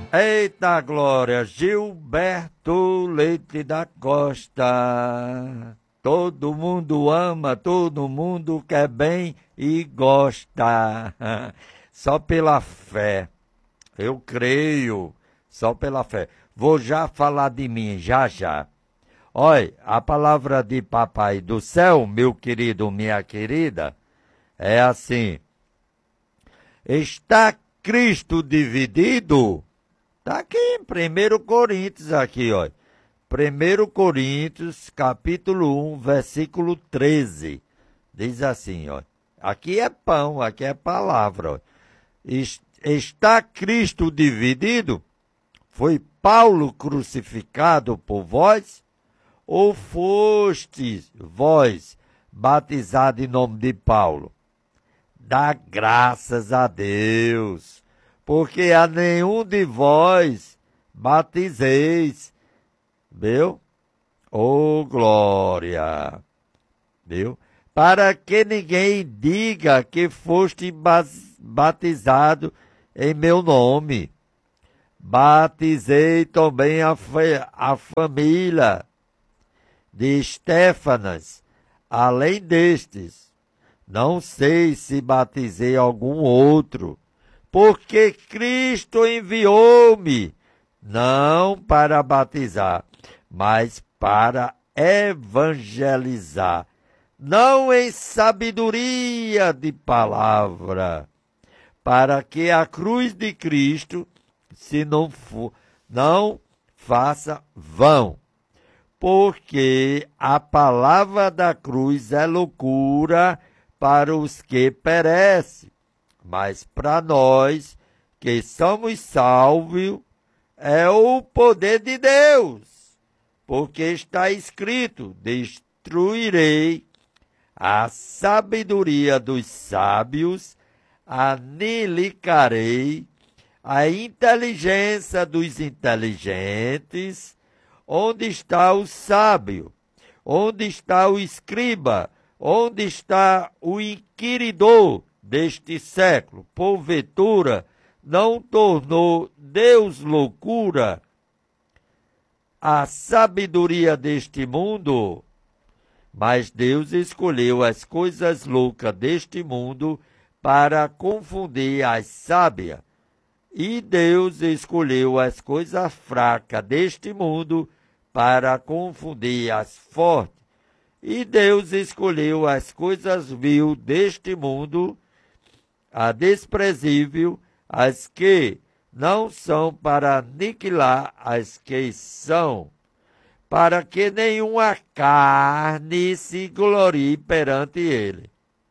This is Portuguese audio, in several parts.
Eita glória, Gilberto Leite da Costa. Todo mundo ama, todo mundo quer bem e gosta. Só pela fé. Eu creio, só pela fé. Vou já falar de mim, já. Olha, a palavra de Papai do Céu, meu querido, minha querida, é assim. Está Cristo dividido? Está aqui em 1 Coríntios, aqui, ó. 1 Coríntios, capítulo 1, versículo 13. Diz assim, ó. Aqui é pão, aqui é palavra, ó. Está Cristo dividido? Foi Paulo crucificado por vós? Ou fostes vós batizados em nome de Paulo? Dá graças a Deus, porque a nenhum de vós batizeis. Viu? Oh, glória! Viu? Para que ninguém diga que foste batizado em meu nome. Batizei também a família de Estéfanas, além destes. Não sei se batizei algum outro, porque Cristo enviou-me, não para batizar, mas para evangelizar, não em sabedoria de palavra, para que a cruz de Cristo, se não for, não faça vão. Porque a palavra da cruz é loucura para os que perecem, mas para nós que somos salvos é o poder de Deus, porque está escrito: destruirei a sabedoria dos sábios, aniquilarei a inteligência dos inteligentes. Onde está o sábio? Onde está o escriba? Onde está o inquiridor deste século? Porventura, não tornou Deus loucura a sabedoria deste mundo? Mas Deus escolheu as coisas loucas deste mundo para confundir as sábias. E Deus escolheu as coisas fracas deste mundo para confundir as fortes. E Deus escolheu as coisas vil deste mundo, a desprezível, as que não são, para aniquilar as que são, para que nenhuma carne se glorie perante ele.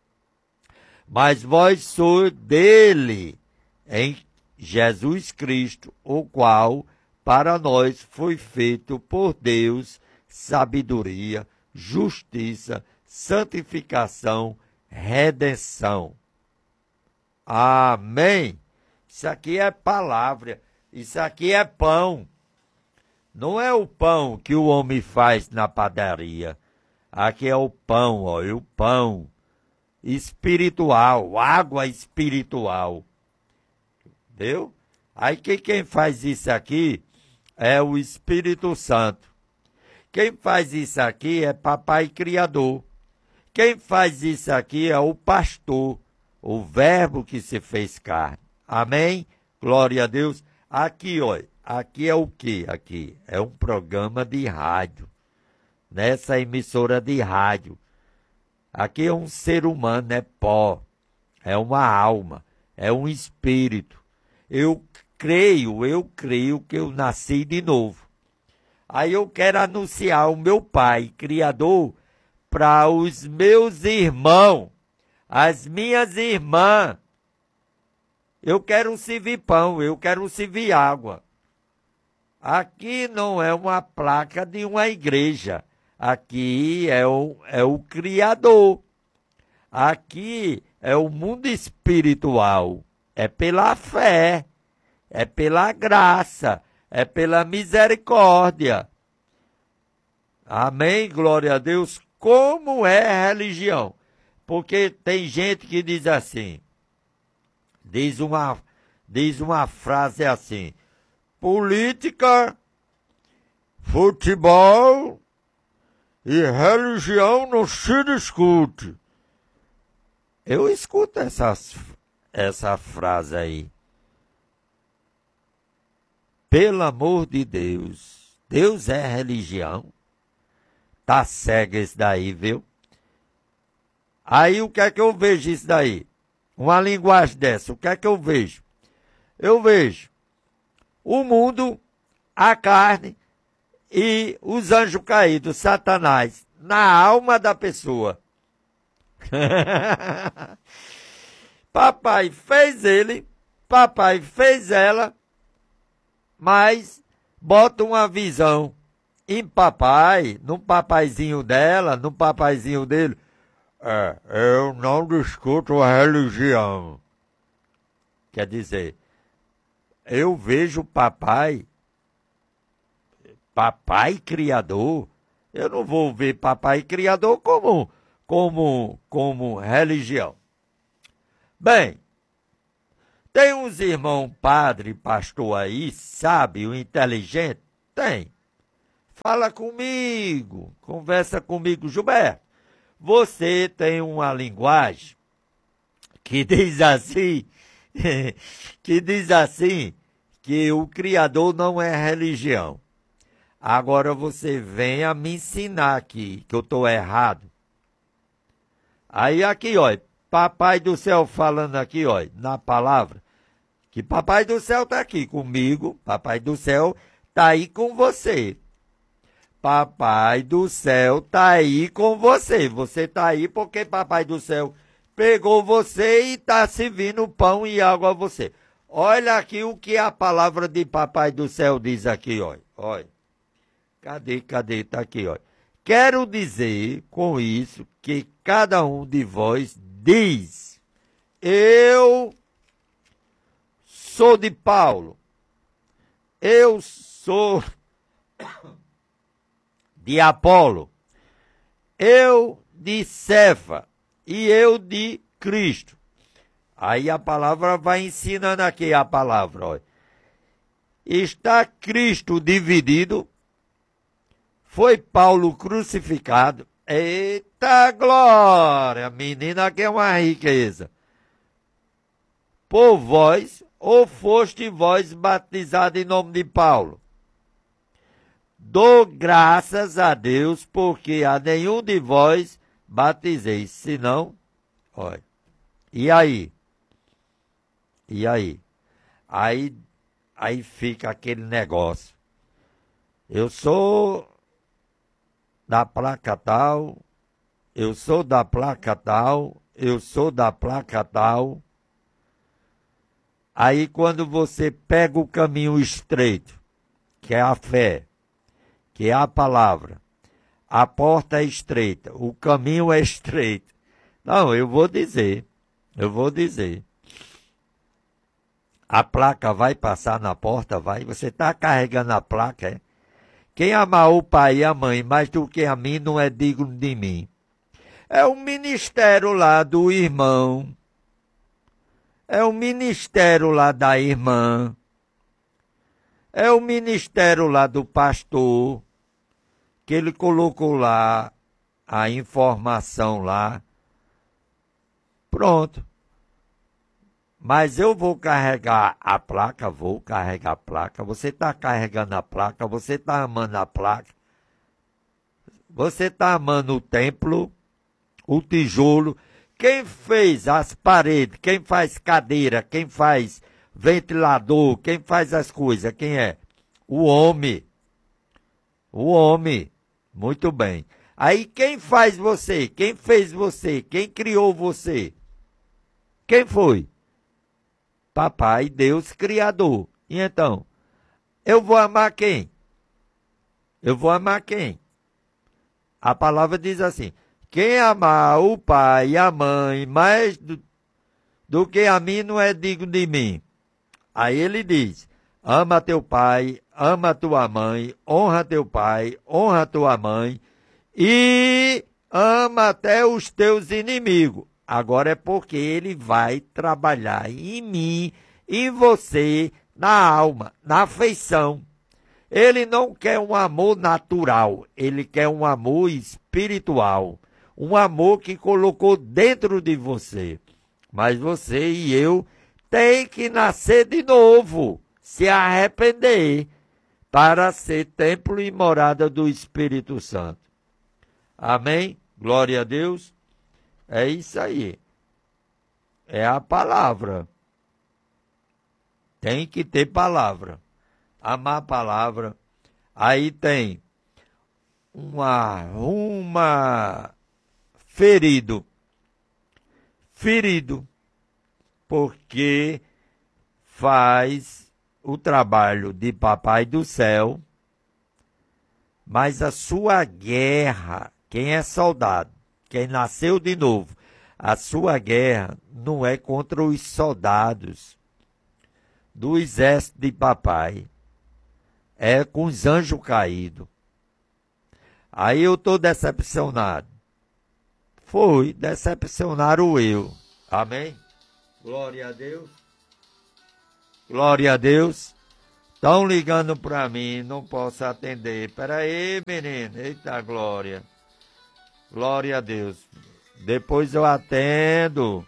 Mas vós sois dele, em Jesus Cristo, o qual para nós foi feito por Deus sabedoria, justiça, santificação, redenção. Amém? Isso aqui é palavra, isso aqui é pão. Não é o pão que o homem faz na padaria. Aqui é o pão, ó, o pão espiritual, água espiritual. Viu? Aí quem faz isso aqui é o Espírito Santo. Quem faz isso aqui é Papai Criador. Quem faz isso aqui é o pastor, o Verbo que se fez carne. Amém? Glória a Deus. Aqui, ó, aqui é o quê? Aqui é um programa de rádio. Nessa emissora de rádio. Aqui é um ser humano, é pó. É uma alma. É um espírito. Eu creio que eu nasci de novo. Aí eu quero anunciar o meu Pai, Criador, para os meus irmãos, as minhas irmãs. Eu quero servir pão, eu quero servir água. Aqui não é uma placa de uma igreja. Aqui é o Criador. Aqui é o mundo espiritual. É pela fé, é pela graça, é pela misericórdia. Amém? Glória a Deus. Como é religião? Porque tem gente que diz assim, diz uma frase assim: política, futebol e religião não se discute. Eu escuto essa frase aí. Pelo amor de Deus, Deus é religião? Tá cego esse daí, viu? Aí o que é que eu vejo isso daí? Uma linguagem dessa, o que é que eu vejo? Eu vejo o mundo, a carne e os anjos caídos, Satanás, na alma da pessoa. Papai fez ele, papai fez ela, mas bota uma visão em papai, no papaizinho dela, no papaizinho dele. Eu não discuto a religião. Quer dizer, eu vejo papai criador. Eu não vou ver papai criador como religião. Bem, tem uns irmãos padre, pastor aí, sábio, inteligente? Tem. Fala comigo, conversa comigo, Gilberto. Você tem uma linguagem que diz assim, que o Criador não é religião. Agora você venha me ensinar aqui, que eu estou errado. Aí aqui, ó, Papai do Céu falando aqui, ó, na palavra, que Papai do Céu está aqui comigo, Papai do Céu está aí com você. Papai do Céu está aí com você. Você está aí porque Papai do Céu pegou você e está servindo pão e água a você. Olha aqui o que a palavra de Papai do Céu diz aqui, ó. Olha. Cadê? Tá aqui, ó. Quero dizer com isso que cada um de vós diz: eu sou de Paulo, eu sou de Apolo, eu de Cefa e eu de Cristo. Aí a palavra vai ensinando aqui a palavra, ó. Está Cristo dividido? Foi Paulo crucificado? Eita glória! Menina, que é uma riqueza. Por vós, ou foste vós batizado em nome de Paulo? Dou graças a Deus, porque a nenhum de vós batizei, senão, olha. E aí? E aí? Aí fica aquele negócio. Eu sou da placa tal, eu sou da placa tal, eu sou da placa tal. Aí quando você pega o caminho estreito, que é a fé, que é a palavra, a porta é estreita, o caminho é estreito. Não, eu vou dizer. A placa vai passar na porta, vai? Você está carregando a placa, é? Quem amar o pai e a mãe mais do que a mim não é digno de mim. É o ministério lá do irmão. É o ministério lá da irmã. É o ministério lá do pastor, que ele colocou lá a informação lá. Pronto. Mas eu vou carregar a placa, Você está carregando a placa, você está amando a placa. Você está amando o templo, o tijolo. Quem fez as paredes, quem faz cadeira, quem faz ventilador, quem faz as coisas, quem é? O homem. O homem. Muito bem. Aí quem faz você? Quem fez você? Quem criou você? Quem foi? Papai, Deus Criador. E então, eu vou amar quem? Eu vou amar quem? A palavra diz assim: quem amar o pai e a mãe mais do que a mim não é digno de mim. Aí ele diz: ama teu pai, ama tua mãe, honra teu pai, honra tua mãe e ama até os teus inimigos. Agora é porque ele vai trabalhar em mim, em você, na alma, na afeição. Ele não quer um amor natural, ele quer um amor espiritual. Um amor que colocou dentro de você. Mas você e eu tem que nascer de novo, se arrepender, para ser templo e morada do Espírito Santo. Amém? Glória a Deus. É isso aí. É a palavra. Tem que ter palavra. Amar a palavra. Aí tem uma ferido. Ferido. Porque faz o trabalho de papai do céu, mas a sua guerra, quem é soldado, quem nasceu de novo, a sua guerra não é contra os soldados do exército de papai, é com os anjos caídos. Aí eu estou decepcionado. Decepcionaram eu. Amém? Glória a Deus. Glória a Deus. Estão ligando para mim, não posso atender. Peraí, menino. Eita, glória. Glória a Deus. Depois eu atendo.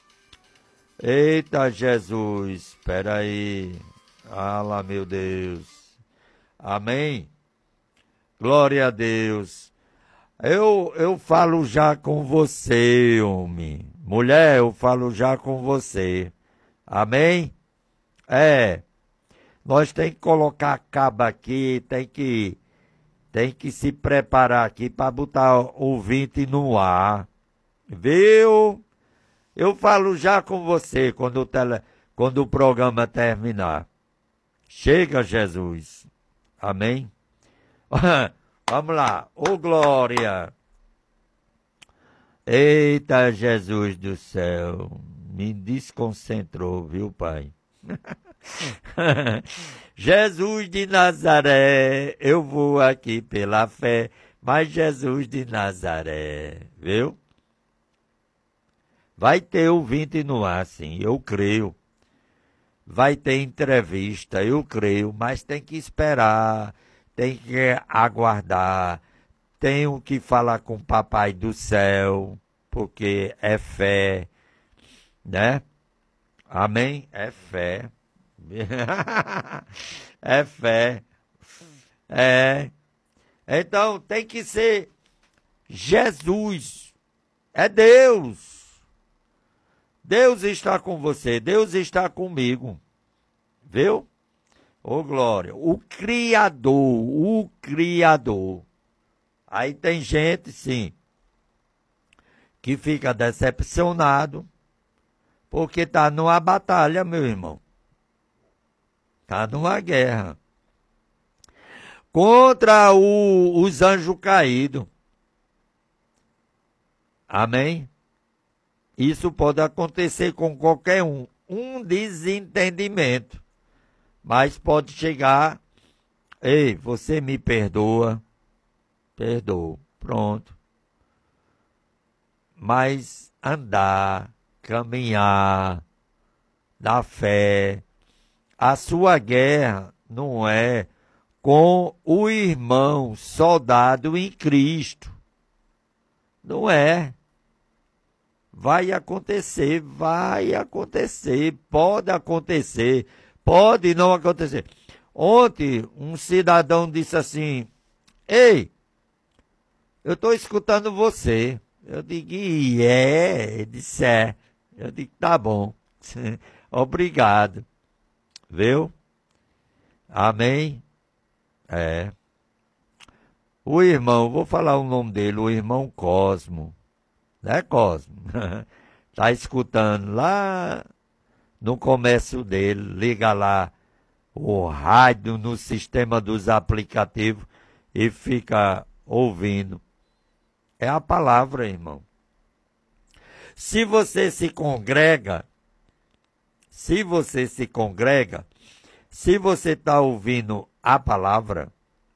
Eita, Jesus. Peraí. Ala, meu Deus. Amém? Glória a Deus. Eu falo já com você, homem. Mulher, eu falo já com você. Amém? Nós tem que colocar a caba aqui, tem que se preparar aqui para botar o 20 no ar. Viu? Eu falo já com você quando o programa terminar. Chega, Jesus. Amém? Vamos lá. Ô, glória. Eita, Jesus do céu. Me desconcentrou, viu, Pai? Jesus de Nazaré, eu vou aqui pela fé, mas Jesus de Nazaré, viu? Vai ter o 20 no ar, sim, eu creio. Vai ter entrevista, eu creio, mas tem que esperar, tem que aguardar, tenho que falar com o Papai do Céu, porque é fé, né? Amém? É fé. É fé. Então tem que ser Jesus. É Deus. Deus está com você. Deus está comigo. Viu? Ô, glória. O Criador. O Criador. Aí tem gente, sim, que fica decepcionado porque está numa batalha, meu irmão. Está numa guerra. Contra os anjos caídos. Amém? Isso pode acontecer com qualquer um. Um desentendimento. Mas pode chegar. Ei, você me perdoa. Perdoa. Pronto. Mas andar, caminhar na fé. A sua guerra não é com o irmão soldado em Cristo. Não é. Vai acontecer, pode não acontecer. Ontem, um cidadão disse assim, ei, eu estou escutando você. Eu digo, ele disse, é. Eu digo, tá bom, obrigado. Viu? Amém? O irmão, vou falar o nome dele, o irmão Cosmo. Né, Cosmo? Tá escutando lá no comércio dele, liga lá o rádio no sistema dos aplicativos e fica ouvindo. É a palavra, irmão. Se você se congrega, se você está ouvindo a palavra,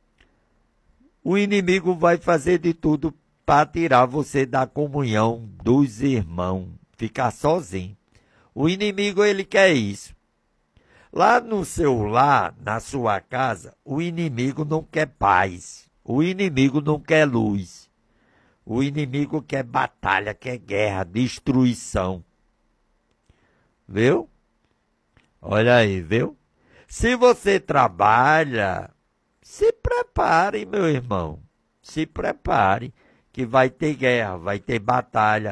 o inimigo vai fazer de tudo para tirar você da comunhão dos irmãos, ficar sozinho. O inimigo, ele quer isso. Lá no seu lar, na sua casa, o inimigo não quer paz. O inimigo não quer luz. O inimigo quer batalha, quer guerra, destruição. Viu? Olha aí, viu? Se você trabalha, se prepare, meu irmão. Se prepare, que vai ter guerra, vai ter batalha.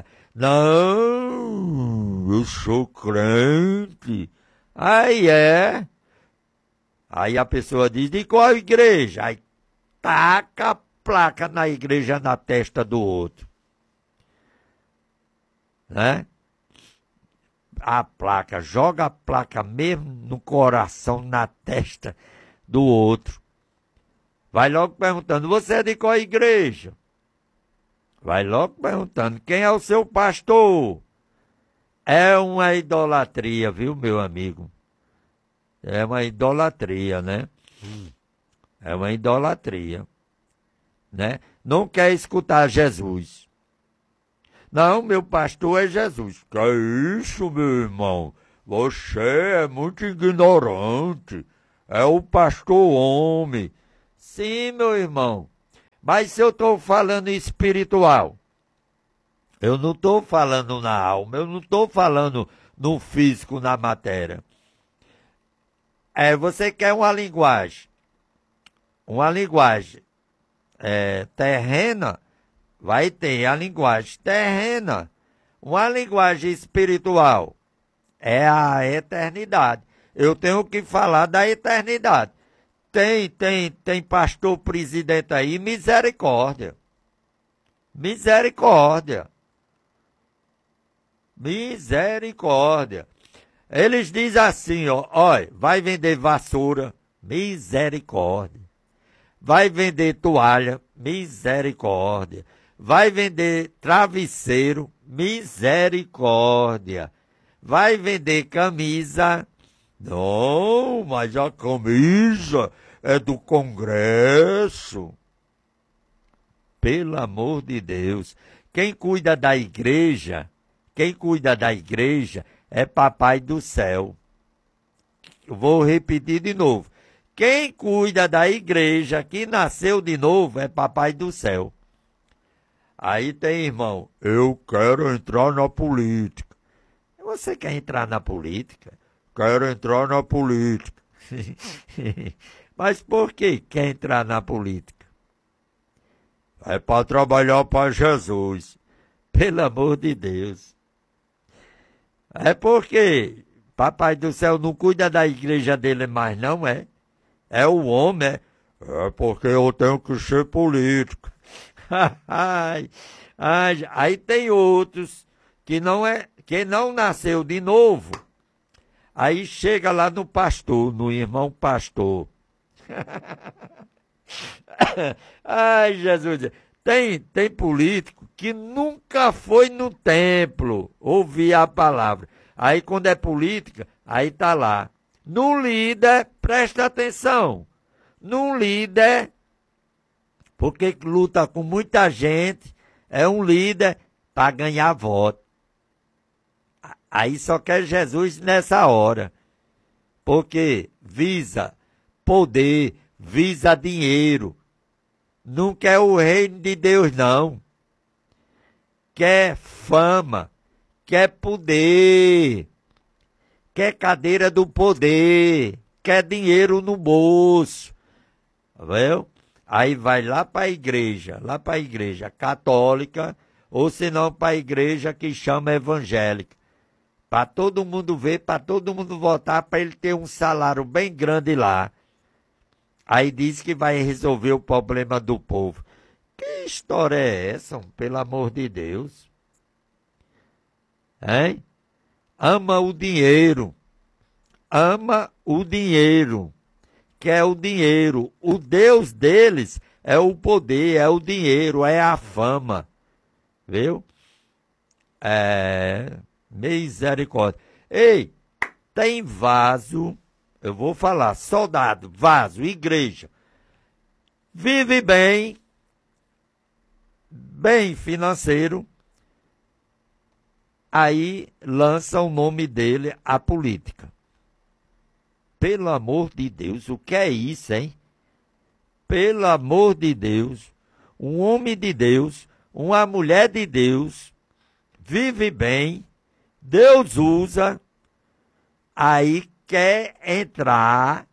Não, eu sou crente. Aí é. Aí a pessoa diz, de qual igreja? Aí taca a placa na igreja na testa do outro. Né? A placa, joga a placa mesmo no coração, na testa do outro. Vai logo perguntando, você é de qual igreja? Vai logo perguntando, quem é o seu pastor? É uma idolatria, viu, meu amigo? É uma idolatria, né? É uma idolatria, né? Não quer escutar Jesus. Não, meu pastor é Jesus. Que é isso, meu irmão? Você é muito ignorante. É o pastor homem. Sim, meu irmão. Mas se eu estou falando espiritual, eu não estou falando na alma, eu não estou falando no físico, na matéria. Você quer uma linguagem terrena, vai ter a linguagem terrena. Uma linguagem espiritual é a eternidade. Eu tenho que falar da eternidade. Tem pastor presidente aí, misericórdia. Misericórdia. Misericórdia. Eles dizem assim, ó, olha, vai vender vassoura, misericórdia. Vai vender toalha, misericórdia. Vai vender travesseiro, misericórdia. Vai vender camisa. Não, mas a camisa é do Congresso. Pelo amor de Deus. Quem cuida da igreja é Papai do céu. Eu vou repetir de novo. Quem cuida da igreja que nasceu de novo é Papai do céu. Aí tem, irmão, eu quero entrar na política. Você quer entrar na política? Quero entrar na política. Mas por que quer entrar na política? É para trabalhar para Jesus. Pelo amor de Deus. É porque Papai do céu não cuida da igreja dele mais, não é? É o homem, é? É porque eu tenho que ser político. Aí tem outros que não nasceu de novo. Aí chega lá no pastor, no irmão pastor. Ai, Jesus. Tem político que nunca foi no templo ouvir a palavra. Aí quando é política, aí tá lá. No líder, presta atenção. No líder, porque luta com muita gente, é um líder para ganhar voto. Aí só quer Jesus nessa hora. Porque visa poder, visa dinheiro. Não quer o reino de Deus, não. Quer fama, quer poder, quer cadeira do poder, quer dinheiro no bolso. Viu? Aí vai lá para a igreja católica, ou senão para a igreja que chama evangélica. Para todo mundo ver, para todo mundo votar, para ele ter um salário bem grande lá. Aí diz que vai resolver o problema do povo. Que história é essa, pelo amor de Deus? Hein? Ama o dinheiro. Ama o dinheiro. Quer o dinheiro. O Deus deles é o poder, é o dinheiro, é a fama. Viu? Misericórdia. Ei, tem vaso, eu vou falar, soldado, vaso, igreja. Vive bem financeiro, aí lança o nome dele à política. Pelo amor de Deus, o que é isso, hein? Pelo amor de Deus, um homem de Deus, uma mulher de Deus, vive bem, Deus usa, aí quer entrar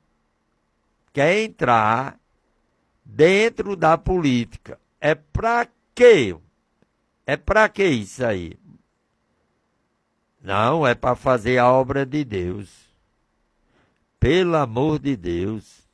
dentro da política. É pra quê? É pra que isso aí? Não, é para fazer a obra de Deus. Pelo amor de Deus.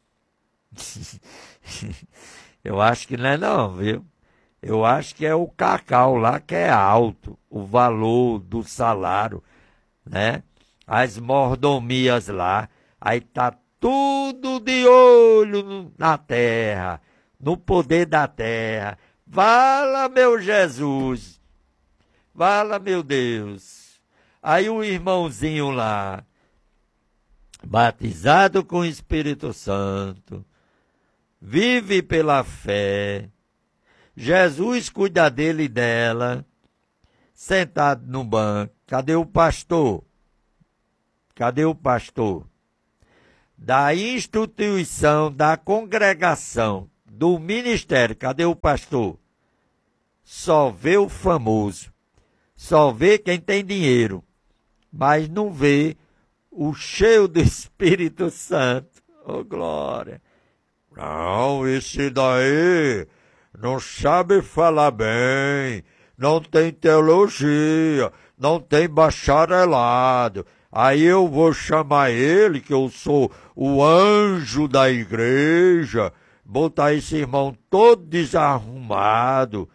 Eu acho que não é não, viu? Eu acho que é o cacau lá que é alto, o valor do salário, né? As mordomias lá, aí tá tudo de olho na terra, no poder da terra. Vala, meu Jesus, vala, meu Deus. Aí o irmãozinho lá, batizado com o Espírito Santo, vive pela fé, Jesus cuida dele e dela, sentado no banco. Cadê o pastor? Cadê o pastor? Da instituição, da congregação, do ministério, cadê o pastor? Só vê o famoso, só vê quem tem dinheiro, mas não vê o cheio do Espírito Santo. Oh, glória! Não, esse daí não sabe falar bem, não tem teologia, não tem bacharelado. Aí eu vou chamar ele, que eu sou o anjo da igreja, botar esse irmão todo desarrumado.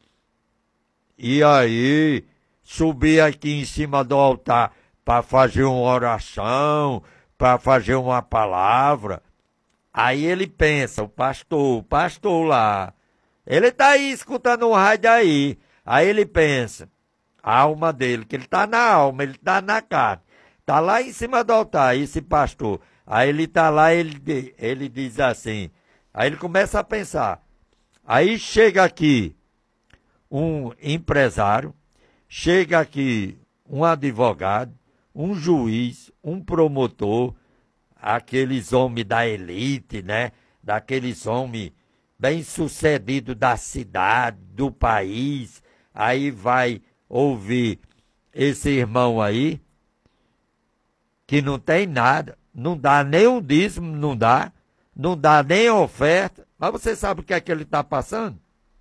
E aí, subir aqui em cima do altar para fazer uma oração, para fazer uma palavra. Aí ele pensa, o pastor lá, ele está aí escutando um rádio aí. Aí ele pensa, a alma dele, que ele está na alma, ele está na carne. Está lá em cima do altar, esse pastor. Aí ele está lá, ele diz assim, aí ele começa a pensar. Aí chega aqui um empresário, chega aqui um advogado, um juiz, um promotor, aqueles homens da elite, né? Daqueles homens bem-sucedidos da cidade, do país. Aí vai ouvir esse irmão aí, que não tem nada, não dá nem um dízimo, não dá nem oferta. Mas você sabe o que é que ele está passando?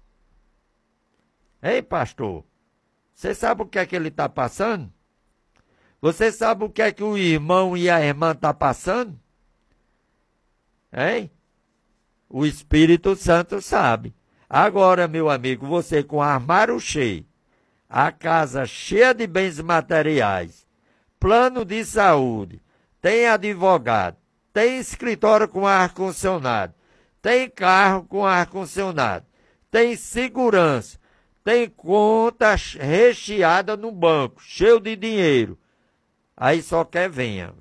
Ei, pastor, você sabe o que é que ele está passando? Você sabe o que é que o irmão e a irmã estão passando? Hein? O Espírito Santo sabe. Agora, meu amigo, você com o armário cheio, a casa cheia de bens materiais, plano de saúde, tem advogado, tem escritório com ar-condicionado, tem carro com ar-condicionado, tem segurança, tem conta recheada no banco, cheio de dinheiro. Aí só quer venha,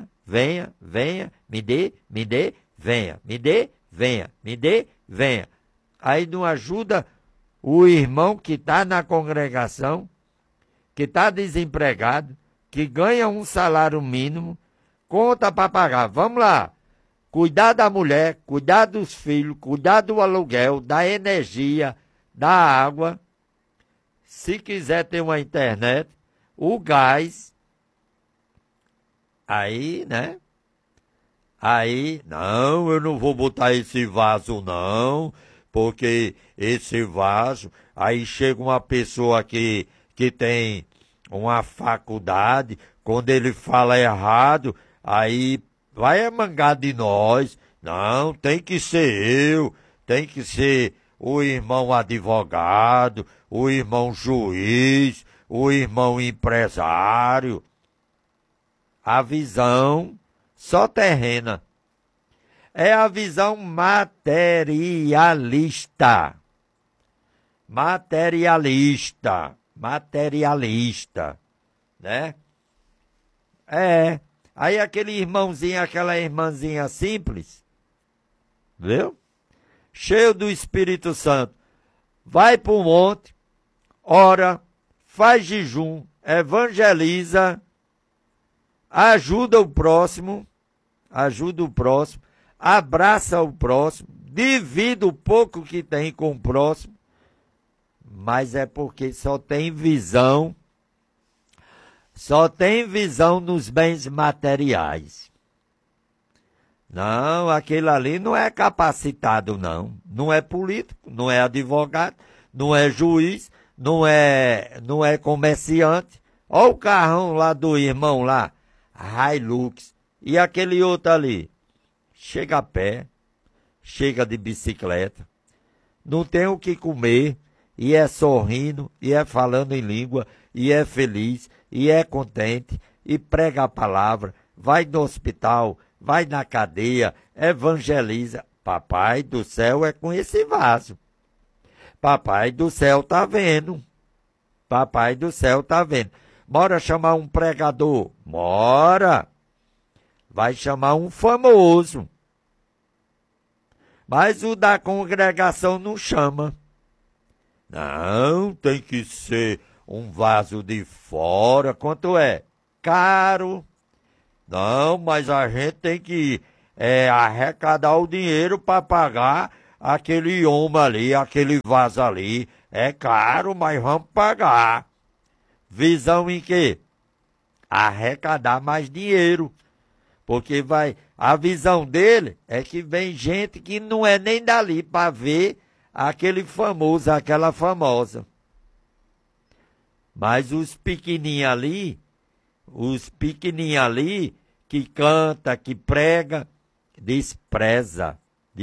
me dê, venha, me dê, venha. Aí não ajuda o irmão que está na congregação, que está desempregado, que ganha um salário mínimo, conta para pagar. Vamos lá, cuidar da mulher, cuidar dos filhos, cuidar do aluguel, da energia, da água. Se quiser ter uma internet, o gás. Aí, né? Aí, não, eu não vou botar esse vaso não, porque esse vaso, aí chega uma pessoa que tem uma faculdade, quando ele fala errado, aí vai mangar de nós. Não, tem que ser eu, tem que ser o irmão advogado, o irmão juiz, o irmão empresário. A visão só terrena. É a visão materialista. Materialista, né? É. Aí aquele irmãozinho, aquela irmãzinha simples, viu? Cheio do Espírito Santo, vai para o monte, ora, faz jejum, evangeliza, ajuda o próximo, ajuda o próximo, abraça o próximo, divide o pouco que tem com o próximo, mas é porque só tem visão nos bens materiais. Não, aquele ali não é capacitado, não. Não é político, não é advogado, não é juiz, não é comerciante. Olha o carrão lá do irmão lá, Hilux. E aquele outro ali, chega a pé, chega de bicicleta, não tem o que comer, e é sorrindo, e é falando em língua, e é feliz, e é contente, e prega a palavra, vai no hospital, vai na cadeia, evangeliza. Papai do céu é com esse vaso. Papai do céu tá vendo. Papai do céu tá vendo. Bora chamar um pregador? Bora! Vai chamar um famoso. Mas o da congregação não chama. Não, tem que ser um vaso de fora. Quanto é? Caro. Não, mas a gente tem que arrecadar o dinheiro para pagar aquele homem ali, aquele vaso ali. É caro, mas vamos pagar. Visão em quê? Arrecadar mais dinheiro. Porque a visão dele é que vem gente que não é nem dali para ver aquele famoso, aquela famosa. Mas os pequenininhos ali, que canta, que prega, despreza.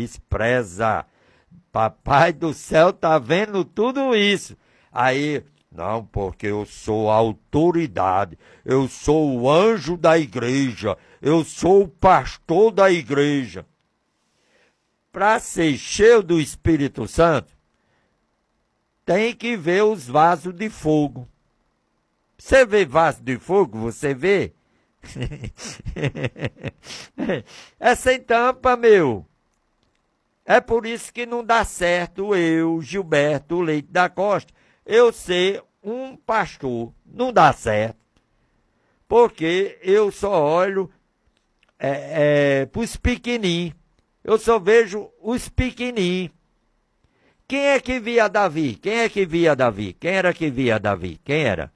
Papai do céu tá vendo tudo isso. Aí, não, porque eu sou a autoridade, eu sou o anjo da igreja, eu sou o pastor da igreja. Para ser cheio do Espírito Santo, tem que ver os vasos de fogo. Você vê vaso de fogo? Você vê? É sem tampa, meu. É por isso que não dá certo eu, Gilberto Leite da Costa, eu ser um pastor. Não dá certo. Porque eu só olho para os pequenininhos. Eu só vejo os pequenininhos. Quem é que via Davi? Quem é que via Davi? Quem era que via Davi? Quem era?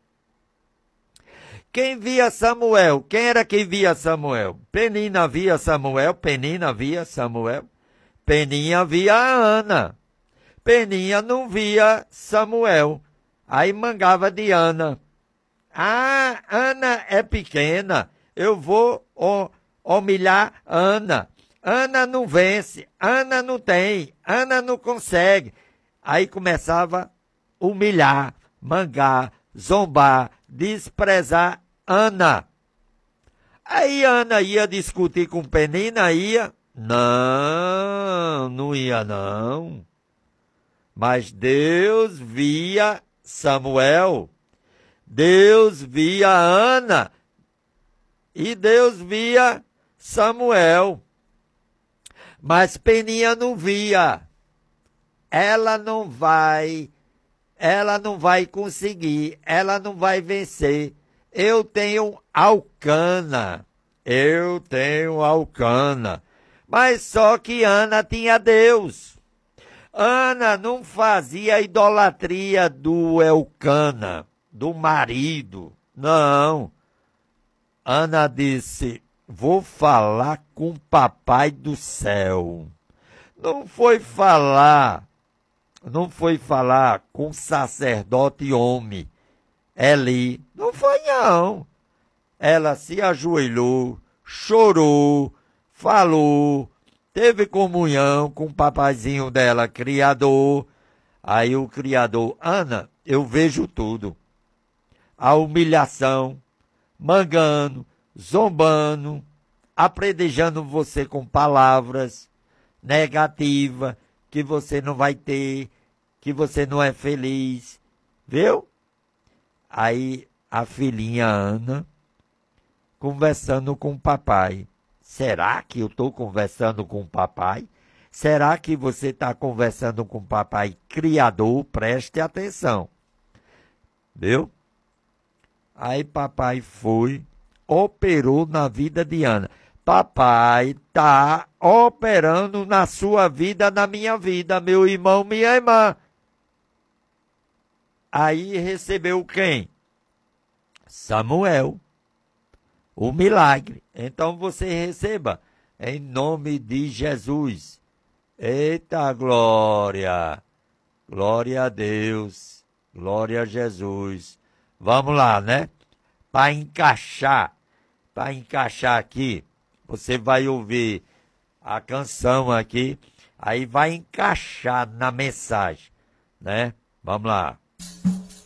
Quem via Samuel? Quem era que via Samuel? Penina via Samuel, Penina via Samuel. Peninha via a Ana. Peninha não via Samuel. Aí mangava de Ana. Ah, Ana é pequena. Eu vou humilhar Ana. Ana não vence. Ana não tem. Ana não consegue. Aí começava a humilhar, mangar, zombar, desprezar Ana. Aí Ana ia discutir com Penina, ia? Não, não ia não. Mas Deus via Samuel, Deus via Ana e Deus via Samuel. Mas Peninha não via. Ela não vai conseguir, ela não vai vencer. Eu tenho Alcana. Mas só que Ana tinha Deus. Ana não fazia idolatria do Elcana, do marido. Não. Ana disse, vou falar com o papai do céu. Não foi falar com sacerdote homem, Eli. Não foi não. Ela se ajoelhou, chorou, falou, teve comunhão com o papaizinho dela, criador. Aí o criador, Ana, eu vejo tudo. A humilhação, mangando, zombando, apredejando você com palavras negativas, que você não vai ter, que você não é feliz. Viu? Aí a filhinha Ana, conversando com o papai. Será que eu estou conversando com o papai? Será que você está conversando com o papai criador? Preste atenção. Viu? Aí papai foi, operou na vida de Ana. papai está operando na sua vida, na minha vida, meu irmão, minha irmã. Aí recebeu quem? Samuel, o milagre. Então você receba em nome de Jesus. Eita glória! Glória a Deus, glória a Jesus. Vamos lá, né? Para encaixar aqui, você vai ouvir a canção aqui, aí vai encaixar na mensagem, né? Vamos lá.